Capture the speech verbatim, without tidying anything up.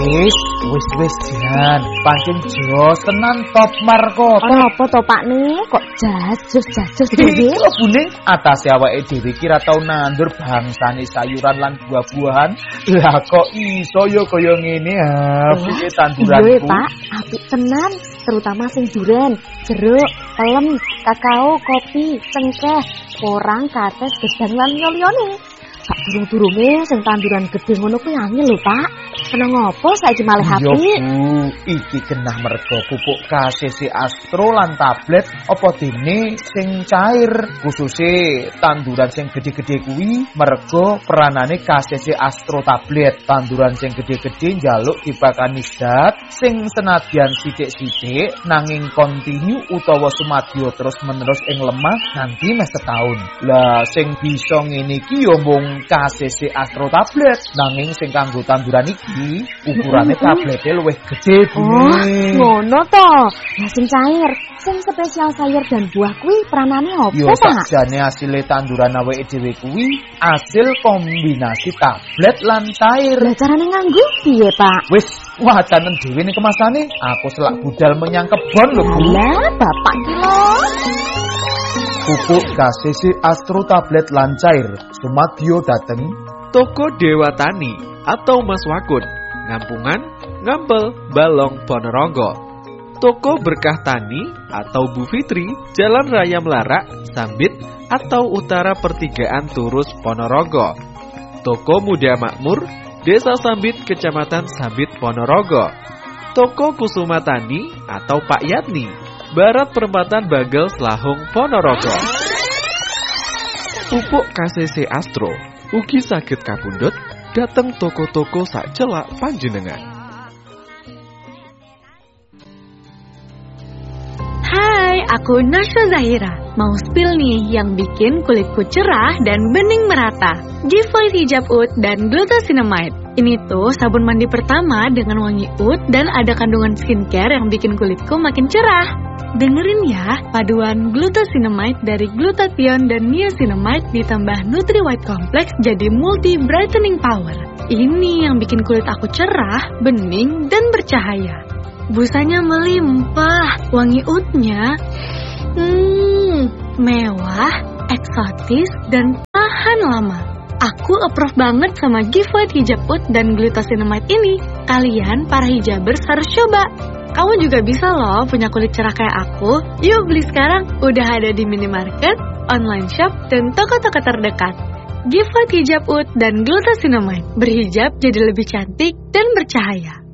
Wis, wis wis jan, pancen jos tenan top marko. Ana apa to Pak nih? Kok jajus jajus dhewe? Lho buning, atase awake dhewe kira tau nandur bangsane sayuran lan buah-buahan. Lah kok iso yo kaya ngene ha, piye tanduranku. Iya Pak, apik tenan, terutama sing duren, jeruk, pelem, kakao, kopi, cengkeh, porang, kates, gedang lan liyane. Sak durung-durunge sing tanduran gedhe ngono kuwi angel lho, Pak. Seneng ngopo saiki malih apik? Yo Bu, iki genah merga pupuk K C C Astro lan tablet apa dene sing cair, khususe tanduran sing gedhe-gedhe kuwi merga peranane K C C Astro tablet. Tanduran sing gedhe-gedhe njaluk dipakani zat sing senadyan sithik-sithik nanging kontinu utawa sumadya terus-menerus ing lemah nganti mes setahun. Lah sing bisa ngene iki yo mung K C C Astro tablet, nanging sing kanggo tanduran iki ukurane tablete luwih gedhe Bu. Oh, ngono to. Lah sing cair, sing spesial sayur dan buah kuwi peranane opo, Yo Pak? sakjane asile tanduran awake dhewe kuwi asil kombinasi tablet lan cair. Lah carane nganggo piye, Pak? Wis wacanen dhewe ning kemasane, aku selak budal menyang kebon lho Bu. Lah, Bapak ki lho. Pupuk K C C Astro tablet lan cair sumadyo dateng Toko Dewa Tani atau Mas Wakun, Ngampungan, Ngampel, Balong, Ponorogo. Toko Berkah Tani atau Bu Fitri, Jalan Raya Melarak, Sambit atau Utara Pertigaan Turus, Ponorogo. Toko Muda Makmur, Desa Sambit, Kecamatan Sambit, Ponorogo. Toko Kusuma Tani atau Pak Yatni, Barat Perempatan Bagel, Selahung, Ponorogo. Pupuk K C C Astro ugi saged kapundhut dateng toko-toko sak celak panjenengan. Hai, aku Nasya Zahira. Mau spill nih yang bikin kulitku cerah dan bening merata. Giveaway hijab oud dan glucosinamide. Ini tuh sabun mandi pertama dengan wangi oud dan ada kandungan skincare yang bikin kulitku makin cerah. Dengerin ya, paduan glucosinamide dari glutathione dan niacinamide ditambah Nutri White Complex jadi multi brightening power. Ini yang bikin kulit aku cerah, bening, dan bercahaya. Busanya melimpah, wangi oudnya hmm, mewah, eksotis, dan tahan lama. Aku approve banget sama giveaway hijab oud dan glucosinamide ini. Kalian para hijabers harus coba. Kamu juga bisa loh punya kulit cerah kayak aku. Yuk beli sekarang, udah ada di minimarket, online shop, dan toko-toko terdekat. Giveaway hijab oud dan glucosinamide, berhijab jadi lebih cantik dan bercahaya.